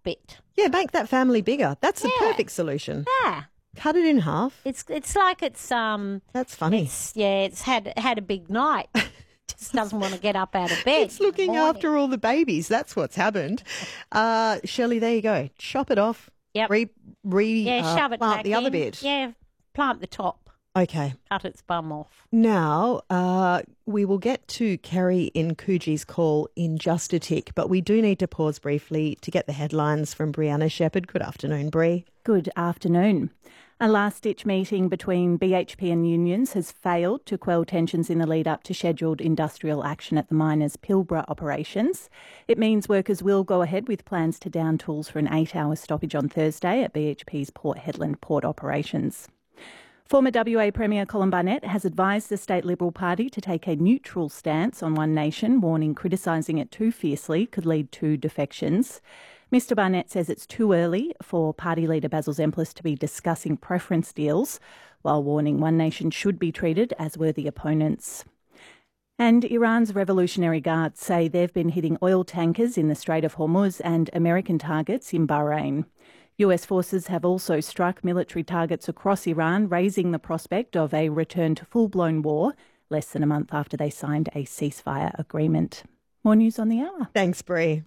bit. Yeah, make that family bigger. That's the perfect solution. Yeah. Cut it in half. It's like it's That's funny. it's had a big night. Just doesn't want to get up out of bed. It's looking after all the babies. That's what's happened. Shelley, there you go. Chop it off. Yep. Shove it plant back the other in. bit. Yeah, plant the top. Okay. Cut its bum off. Now, we will get to Kerry in Coogie's call in just a tick, but we do need to pause briefly to get the headlines from Brianna Shepherd. Good afternoon, Bri. Good afternoon. A last-ditch meeting between BHP and unions has failed to quell tensions in the lead-up to scheduled industrial action at the miners' Pilbara operations. It means workers will go ahead with plans to down tools for an 8-hour stoppage on Thursday at BHP's Port Hedland port operations. Former WA Premier Colin Barnett has advised the State Liberal Party to take a neutral stance on One Nation, warning criticising it too fiercely could lead to defections. Mr Barnett says it's too early for party leader Basil Zemplis to be discussing preference deals, while warning One Nation should be treated as worthy opponents. And Iran's Revolutionary Guards say they've been hitting oil tankers in the Strait of Hormuz and American targets in Bahrain. US forces have also struck military targets across Iran, raising the prospect of a return to full-blown war less than a month after they signed a ceasefire agreement. More news on the hour. Thanks, Bri.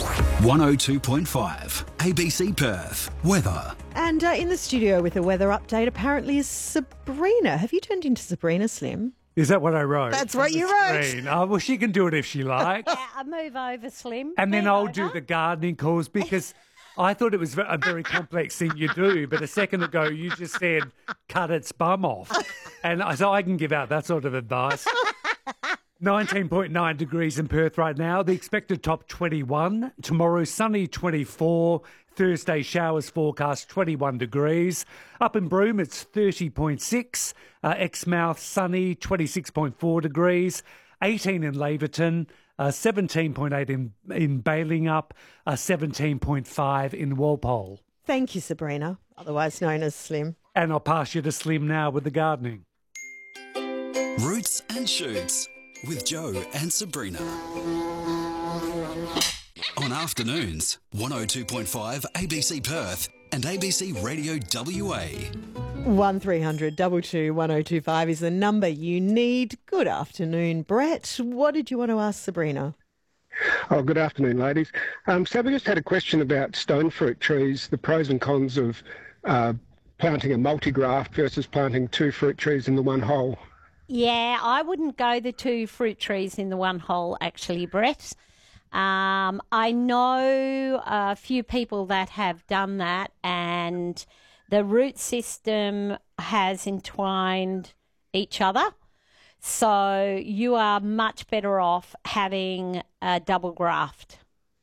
102.5 ABC Perth. Weather. And in the studio with a weather update apparently is Sabrina. Have you turned into Sabrina, Slim? Is that what I wrote? That's what you wrote. Well, she can do it if she likes. Yeah, I'll move over, Slim. And then Move I'll over. do the gardening calls because I thought it was a very complex thing you do, but a second ago you just said cut its bum off. And so I can give out that sort of advice. 19.9 degrees in Perth right now. The expected top 21. Tomorrow, sunny 24. Thursday, showers forecast 21 degrees. Up in Broome, it's 30.6. Exmouth, sunny 26.4 degrees. 18 in Laverton. 17.8 in Balingup. 17.5 in Walpole. Thank you, Sabrina, otherwise known as Slim. And I'll pass you to Slim now with the gardening. Roots and Shoots with Joe and Sabrina. On afternoons, 102.5 ABC Perth and ABC Radio WA. 1300 22 1025 is the number you need. Good afternoon, Brett. What did you want to ask Sabrina? Oh, good afternoon, ladies. So we just had a question about stone fruit trees, the pros and cons of planting a multi-graft versus planting two fruit trees in the one hole. Yeah, I wouldn't go the two fruit trees in the one hole, actually, Brett. I know a few people that have done that, and the root system has entwined each other. So you are much better off having a double graft.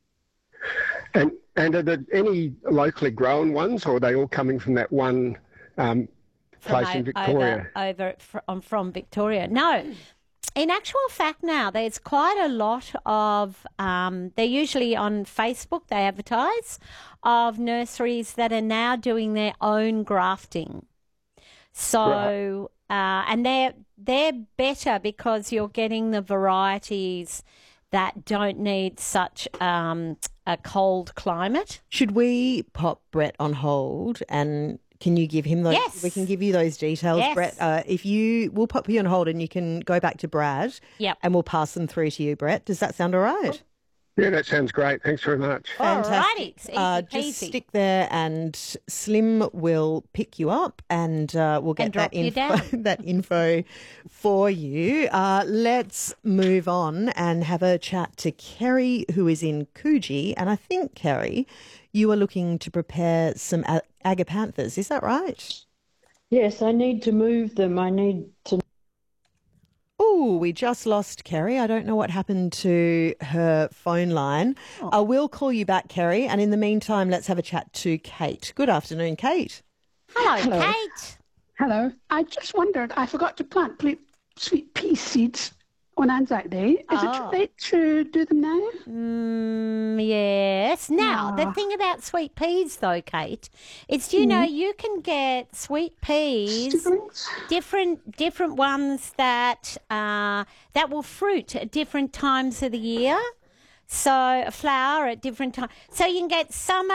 And are there any locally grown ones, or are they all coming from that one place in Victoria? From Victoria. No. In actual fact now, there's quite a lot of, they're usually on Facebook, they advertise, of nurseries that are now doing their own grafting. So, and they're better because you're getting the varieties that don't need such a cold climate. Should we pop Brett on hold and can you give him those? Yes. We can give you those details, Yes. Brett. We'll pop you on hold and you can go back to Brad. Yep. And we'll pass them through to you, Brett. Does that sound all right? Yeah, that sounds great. Thanks very much. Alrighty. It's easy Just peasy. stick there and Slim will pick you up and we'll get And drop you down. that info for you. Let's move on and have a chat to Kerry, who is in Coogee. And I think, Kerry, you are looking to prepare some agapanthus. Is that right? Yes, I need to move them. I need to. Oh, we just lost Kerry. I don't know what happened to her phone line. I will call you back, Kerry. And in the meantime, let's have a chat to Kate. Good afternoon, Kate. Hello, Kate. Hello. I just wondered, I forgot to plant sweet pea seeds on Anzac Day. Is it too late to do them now? Yes. Now, the thing about sweet peas, though, Kate, is you know you can get sweet peas, different ones that that will fruit at different times of the year. So flower at different times. So you can get summer,